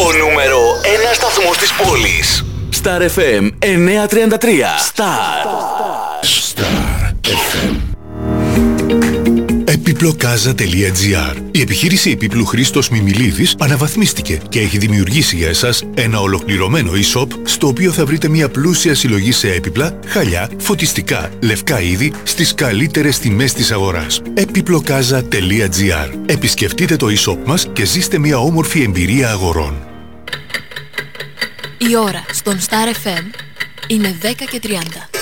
Ο νούμερο 1 σταθμός της πόλης. Star FM 933. Star FM. Επιπλοκάζα.gr. Η επιχείρηση επίπλου Χρήστος Μιμιλίδης αναβαθμίστηκε και έχει δημιουργήσει για εσάς ένα ολοκληρωμένο e-shop στο οποίο θα βρείτε μια πλούσια συλλογή σε έπιπλα, χαλιά, φωτιστικά, λευκά είδη στις καλύτερες τιμές της αγοράς. Επιπλοκάζα.gr. Επισκεφτείτε το e-shop μας και ζήστε μια όμορφη εμπειρία αγορών. Η ώρα στον Star FM είναι 10:30.